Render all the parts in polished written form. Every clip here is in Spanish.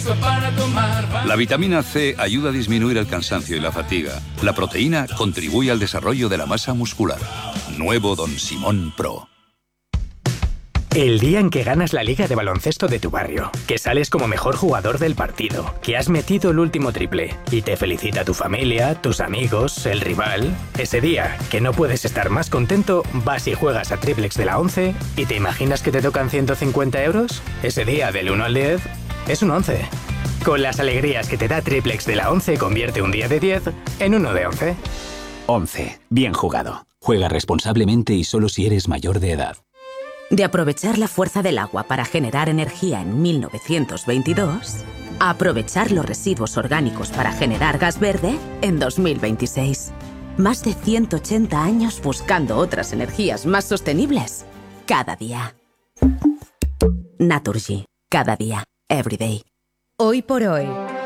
para tomar. La vitamina C ayuda a disminuir el cansancio y la fatiga. La proteína contribuye al desarrollo de la masa muscular. Nuevo Don Simón Pro. El día en que ganas la liga de baloncesto de tu barrio, que sales como mejor jugador del partido, que has metido el último triple y te felicita tu familia, tus amigos, el rival. Ese día, que no puedes estar más contento, vas y juegas a Triplex de la 11 y te imaginas que te tocan 150 euros. Ese día, del 1 al 10, es un 11. Con las alegrías que te da Triplex de la 11, convierte un día de 10 en uno de 11. 11. Bien jugado. Juega responsablemente y solo si eres mayor de edad. De aprovechar la fuerza del agua para generar energía en 1922, a aprovechar los residuos orgánicos para generar gas verde en 2026. Más de 180 años buscando otras energías más sostenibles cada día. Naturgy. Cada día. Everyday. Hoy por hoy.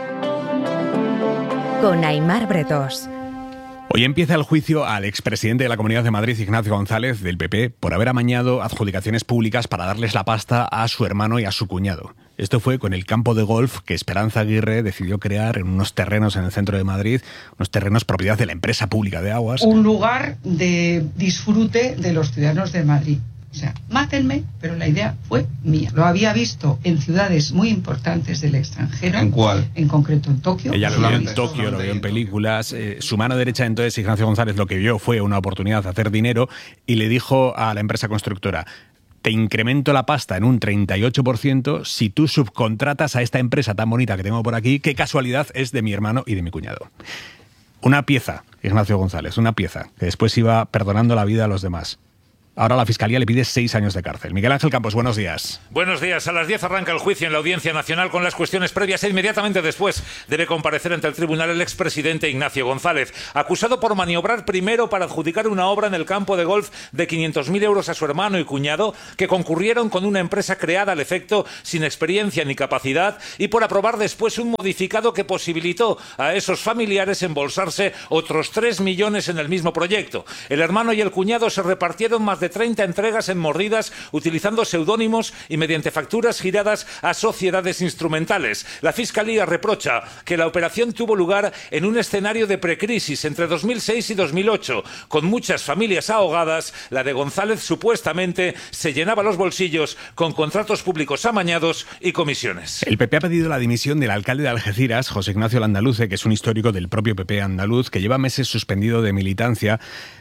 Con Aimar Bretós. Hoy empieza el juicio al expresidente de la Comunidad de Madrid, Ignacio González, del PP, por haber amañado adjudicaciones públicas para darles la pasta a su hermano y a su cuñado. Esto fue con el campo de golf que Esperanza Aguirre decidió crear en unos terrenos en el centro de Madrid, unos terrenos propiedad de la empresa pública de aguas. Un lugar de disfrute de los ciudadanos de Madrid. O sea, mátenme, pero la idea fue mía. Lo había visto en ciudades muy importantes del extranjero. ¿En cuál? En concreto en Tokio. Ella lo vio en Tokio, lo vio en películas. Su mano derecha, entonces, Ignacio González, lo que vio fue una oportunidad de hacer dinero y le dijo a la empresa constructora: te incremento la pasta en un 38% si tú subcontratas a esta empresa tan bonita que tengo por aquí, qué casualidad es de mi hermano y de mi cuñado. Una pieza, Ignacio González, una pieza, que después iba perdonando la vida a los demás. Ahora la Fiscalía le pide 6 años de cárcel. Miguel Ángel Campos, buenos días. Buenos días. A las 10 arranca el juicio en la Audiencia Nacional con las cuestiones previas e inmediatamente después debe comparecer ante el tribunal el expresidente Ignacio González, acusado por maniobrar primero para adjudicar una obra en el campo de golf de 500.000 euros a su hermano y cuñado, que concurrieron con una empresa creada al efecto sin experiencia ni capacidad, y por aprobar después un modificado que posibilitó a esos familiares embolsarse otros 3 millones en el mismo proyecto. El hermano y el cuñado se repartieron más de 30 entregas en mordidas utilizando seudónimos y mediante facturas giradas a sociedades instrumentales. La Fiscalía reprocha que la operación tuvo lugar en un escenario de precrisis entre 2006 y 2008, con muchas familias ahogadas. La de González supuestamente se llenaba los bolsillos con contratos públicos amañados y comisiones. El PP ha pedido la dimisión del alcalde de Algeciras, José Ignacio Landaluce, que es un histórico del propio PP andaluz, que lleva meses suspendido de militancia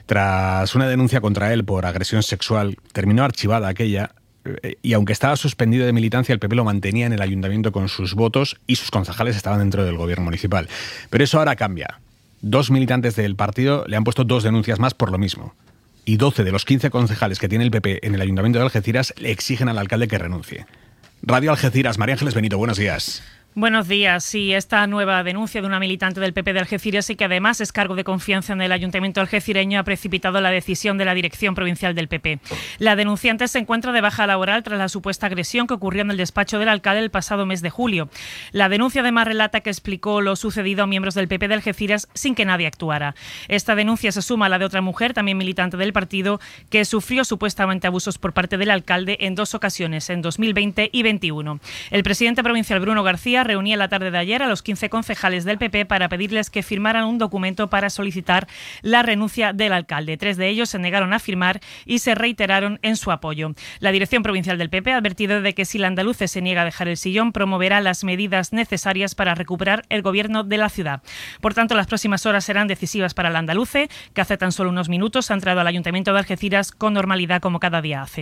tras una denuncia contra él por agresión sexual. Terminó archivada aquella, y aunque estaba suspendido de militancia, el PP lo mantenía en el ayuntamiento con sus votos y sus concejales estaban dentro del gobierno municipal. Pero eso ahora cambia. 2 militantes del partido le han puesto 2 denuncias más por lo mismo. Y 12 de los 15 concejales que tiene el PP en el ayuntamiento de Algeciras le exigen al alcalde que renuncie. Radio Algeciras, María Ángeles Benito, buenos días. Buenos días. Sí, esta nueva denuncia de una militante del PP de Algeciras y que además es cargo de confianza en el ayuntamiento algecireño ha precipitado la decisión de la dirección provincial del PP. La denunciante se encuentra de baja laboral tras la supuesta agresión que ocurrió en el despacho del alcalde el pasado mes de julio. La denuncia además relata que explicó lo sucedido a miembros del PP de Algeciras sin que nadie actuara. Esta denuncia se suma a la de otra mujer, también militante del partido, que sufrió supuestamente abusos por parte del alcalde en 2 ocasiones, en 2020 y 2021. El presidente provincial Bruno García reunía la tarde de ayer a los 15 concejales del PP para pedirles que firmaran un documento para solicitar la renuncia del alcalde. 3 de ellos se negaron a firmar y se reiteraron en su apoyo. La dirección provincial del PP ha advertido de que si Landaluce se niega a dejar el sillón, promoverá las medidas necesarias para recuperar el gobierno de la ciudad. Por tanto, las próximas horas serán decisivas para Landaluce, que hace tan solo unos minutos ha entrado al Ayuntamiento de Algeciras con normalidad como cada día hace.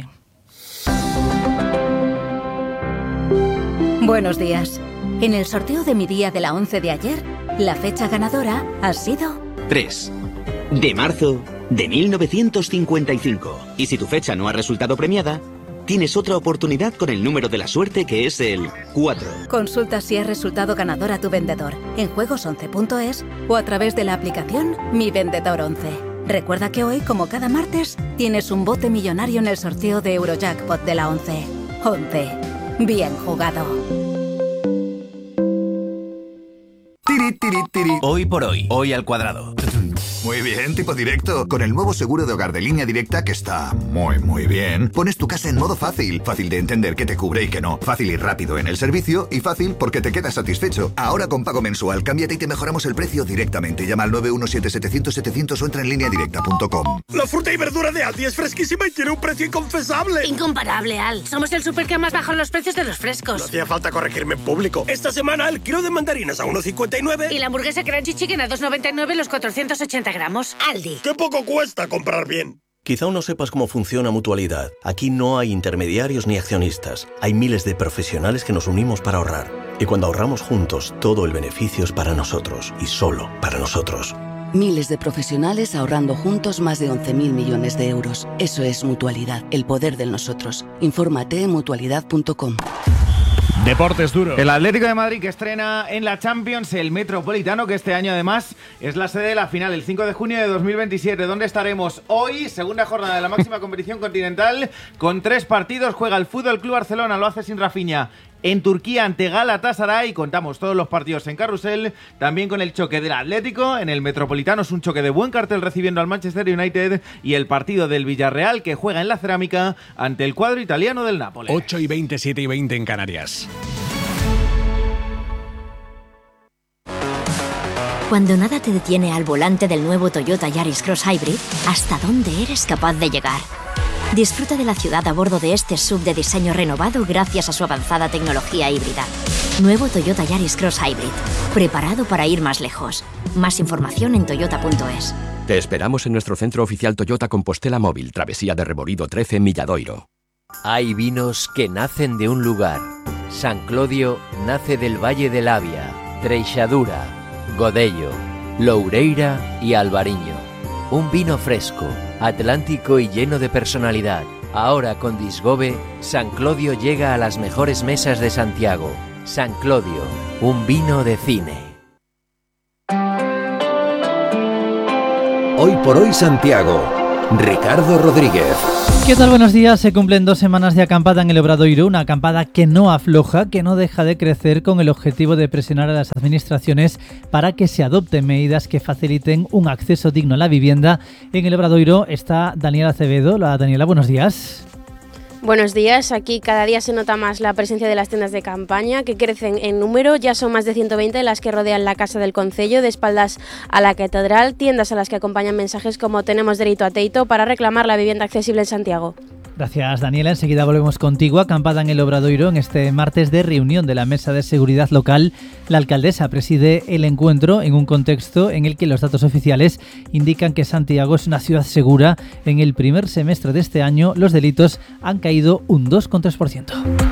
Buenos días. En el sorteo de mi día de la 11 de ayer, la fecha ganadora ha sido 3 de marzo de 1955. Y si tu fecha no ha resultado premiada, tienes otra oportunidad con el número de la suerte, que es el 4. Consulta si has resultado ganador a tu vendedor en juegos11.es o a través de la aplicación Mi Vendedor 11. Recuerda que hoy, como cada martes, tienes un bote millonario en el sorteo de Eurojackpot de la 11. 11. Bien jugado. Hoy por hoy, hoy al cuadrado. Muy bien, tipo directo. Con el nuevo seguro de hogar de Línea Directa, que está muy bien, pones tu casa en modo fácil. Fácil de entender qué te cubre y qué no. Fácil y rápido en el servicio y fácil porque te quedas satisfecho. Ahora con pago mensual, cámbiate y te mejoramos el precio directamente. Llama al 917-700-700 o entra en lineadirecta.com. La fruta y verdura de Aldi es fresquísima y tiene un precio inconfesable. Incomparable, Al. Somos el súper que más bajado los precios de los frescos. No hacía falta corregirme en público. Esta semana el kilo de mandarinas a 1,59. Y la hamburguesa Crunchy Chicken a 2,99 los 480 gramos. Aldi. ¡Qué poco cuesta comprar bien! Quizá aún no sepas cómo funciona Mutualidad. Aquí no hay intermediarios ni accionistas. Hay miles de profesionales que nos unimos para ahorrar. Y cuando ahorramos juntos, todo el beneficio es para nosotros y solo para nosotros. Miles de profesionales ahorrando juntos más de 11.000 millones de euros. Eso es Mutualidad, el poder del nosotros. Infórmate en mutualidad.com. Deportes duros. El Atlético de Madrid que estrena en la Champions el Metropolitano, que este año además es la sede de la final, el 5 de junio de 2027. ¿Dónde estaremos hoy? Segunda jornada de la máxima competición continental, con 3 partidos. Juega el Fútbol Club Barcelona, lo hace sin Rafinha, en Turquía ante Galatasaray. Contamos todos los partidos en Carrusel, también con el choque del Atlético en el Metropolitano. Es un choque de buen cartel recibiendo al Manchester United, y el partido del Villarreal, que juega en la Cerámica ante el cuadro italiano del Nápoles. 8:20, 7:20 en Canarias. Cuando nada te detiene al volante del nuevo Toyota Yaris Cross Hybrid, ¿hasta dónde eres capaz de llegar? Disfruta de la ciudad a bordo de este SUV de diseño renovado gracias a su avanzada tecnología híbrida. Nuevo Toyota Yaris Cross Hybrid, preparado para ir más lejos. Más información en toyota.es. Te esperamos en nuestro centro oficial Toyota Compostela Móvil, Travesía de Reborido 13, Milladoiro. Hay vinos que nacen de un lugar. San Clodio nace del Valle del Avia, Treixadura, Godello, Loureira y Albariño. Un vino fresco, atlántico y lleno de personalidad. Ahora con Disgobe, San Clodio llega a las mejores mesas de Santiago. San Clodio, un vino de cine. Hoy por hoy Santiago, Ricardo Rodríguez. ¿Qué tal? Buenos días. Se cumplen 2 semanas de acampada en el Obradoiro, una acampada que no afloja, que no deja de crecer, con el objetivo de presionar a las administraciones para que se adopten medidas que faciliten un acceso digno a la vivienda. En el Obradoiro está Daniela Acevedo. Hola Daniela, buenos días. Buenos días. Aquí cada día se nota más la presencia de las tiendas de campaña, que crecen en número. Ya son más de 120 las que rodean la Casa del Concello, de espaldas a la Catedral, tiendas a las que acompañan mensajes como "tenemos derecho a teito", para reclamar la vivienda accesible en Santiago. Gracias Daniela, enseguida volvemos contigo. Acampada en el Obradoiro en este martes de reunión de la Mesa de Seguridad Local. La alcaldesa preside el encuentro en un contexto en el que los datos oficiales indican que Santiago es una ciudad segura. En el primer semestre de este año los delitos han caído un 2,3%.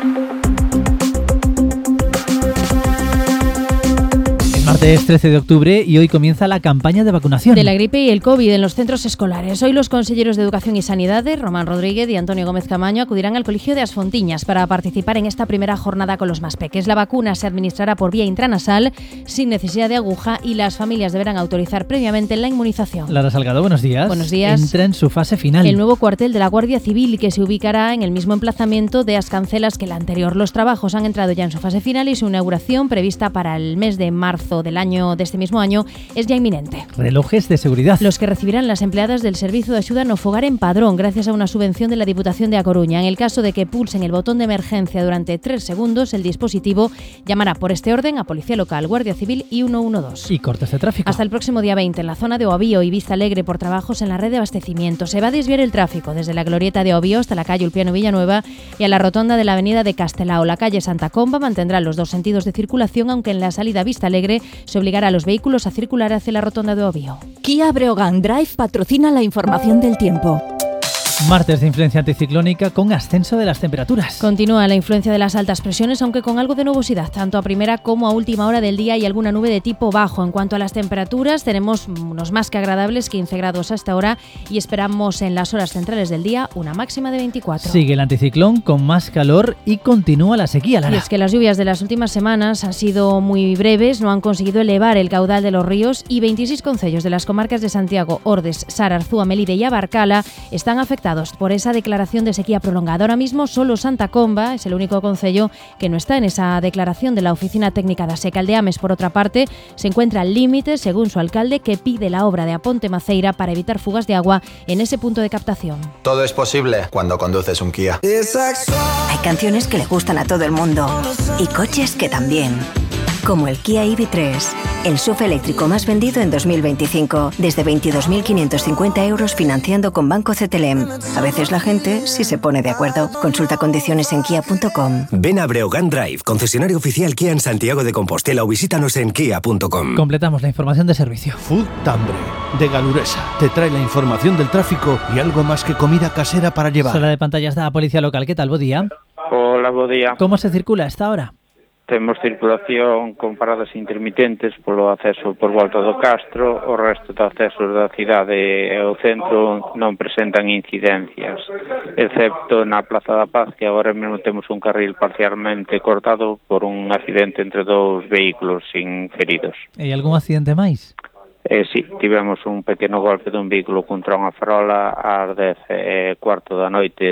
Martes 13 de octubre y hoy comienza la campaña de vacunación de la gripe y el COVID en los centros escolares. Hoy los consejeros de Educación y Sanidad, Román Rodríguez y Antonio Gómez Camaño, acudirán al Colegio de As Fontiñas para participar en esta primera jornada con los más peques. La vacuna se administrará por vía intranasal sin necesidad de aguja y las familias deberán autorizar previamente la inmunización. Lara Salgado, buenos días. Buenos días. Entra en su fase final el nuevo cuartel de la Guardia Civil, que se ubicará en el mismo emplazamiento de As Cancelas que el anterior. Los trabajos han entrado ya en su fase final y su inauguración, prevista para el mes de marzo de este mismo año, es ya inminente. Relojes de seguridad. Los que recibirán las empleadas del Servicio de Axuda no Fogar en Padrón, gracias a una subvención de la Diputación de A Coruña. En el caso de que pulsen el botón de emergencia durante 3 segundos, el dispositivo llamará por este orden a Policía Local, Guardia Civil y 112. Y cortes de tráfico. Hasta el próximo día 20, en la zona de Ovío y Vista Alegre, por trabajos en la red de abastecimiento. Se va a desviar el tráfico desde la glorieta de Ovío hasta la calle Ulpiano Villanueva y a la rotonda de la avenida de Castelao. La calle Santa Comba mantendrá los 2 sentidos de circulación, aunque en la salida a Vista Alegre se obligará a los vehículos a circular hacia la rotonda de Ovío. Kia Breogán Drive patrocina la información del tiempo. Martes de influencia anticiclónica con ascenso de las temperaturas. Continúa la influencia de las altas presiones, aunque con algo de nubosidad, tanto a primera como a última hora del día, y alguna nube de tipo bajo. En cuanto a las temperaturas, tenemos unos más que agradables, 15 grados hasta ahora, y esperamos en las horas centrales del día una máxima de 24. Sigue el anticiclón con más calor y continúa la sequía, Lara. Y es que las lluvias de las últimas semanas han sido muy breves, no han conseguido elevar el caudal de los ríos, y 26 concellos de las comarcas de Santiago, Ordes, Sar, Arzúa, Melide y Abarcala están afectados afectados por esa declaración de sequía prolongada. Ahora mismo solo Santa Comba es el único concello que no está en esa declaración de la Oficina Técnica da Seca. Aldeames, por otra parte, se encuentra al límite, según su alcalde, que pide la obra de Aponte Maceira para evitar fugas de agua en ese punto de captación. Todo es posible cuando conduces un Kia. Hay canciones que le gustan a todo el mundo y coches que también. Como el Kia EV3, el SUV eléctrico más vendido en 2025, desde 22.550 euros financiando con Banco CTLM. A veces la gente sí se pone de acuerdo. Consulta condiciones en kia.com. Ven a Breogán Drive, concesionario oficial Kia en Santiago de Compostela, o visítanos en kia.com. Completamos la información de servicio. Food Tambre, de Galuresa, te trae la información del tráfico y algo más que comida casera para llevar. Sala de pantallas de la Policía Local. ¿Qué tal? Bo día. Hola, bo día. ¿Cómo se circula a esta hora? Temos circulación con paradas intermitentes polo acceso por volta do Castro, o resto de accesos da cidade e o centro non presentan incidencias, excepto na Plaza da Paz, que agora mesmo temos un carril parcialmente cortado por un accidente entre dous vehículos sin feridos. E algún accidente máis? Sí, tivemos un pequeno golpe dun vehículo contra unha farola ás 10:15 da noite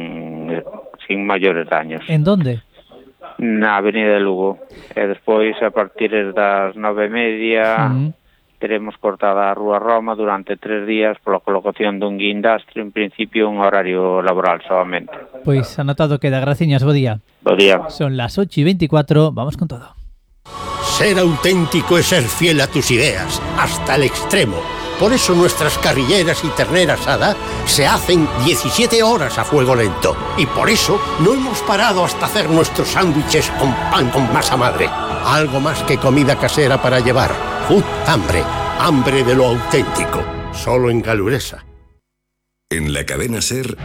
sin maiores daños. En donde? Na Avenida de Lugo. E despois, a partir das 9:30, teremos cortada a Rúa Roma durante 3 días pola colocación dun guindastre, en principio un horario laboral solamente. Pois anotado queda. Graciñas, bo día. Bo día. Son las 8:24, vamos con todo. Ser auténtico es ser fiel a tus ideas, hasta el extremo. Por eso nuestras carrilleras y ternera asada se hacen 17 horas a fuego lento. Y por eso no hemos parado hasta hacer nuestros sándwiches con pan con masa madre. Algo más que comida casera para llevar. Food Hambre, hambre de lo auténtico. Solo en Galuresa. En la cadena SER...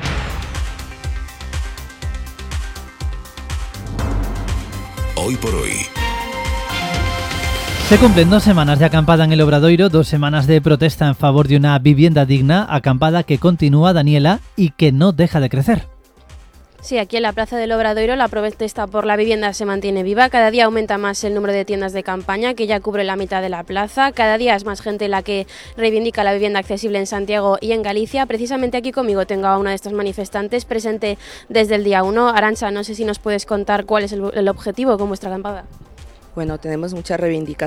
Hoy por hoy. Se cumplen 2 semanas de acampada en el Obradoiro, 2 semanas de protesta en favor de una vivienda digna, acampada que continúa, Daniela, y que no deja de crecer. Sí, aquí en la Plaza del Obradoiro la protesta por la vivienda se mantiene viva. Cada día aumenta más el número de tiendas de campaña, que ya cubre la mitad de la plaza. Cada día es más gente la que reivindica la vivienda accesible en Santiago y en Galicia. Precisamente aquí conmigo tengo a una de estas manifestantes presente desde el día 1. Arantxa, no sé si nos puedes contar cuál es el objetivo con vuestra acampada. Bueno, tenemos muchas reivindicaciones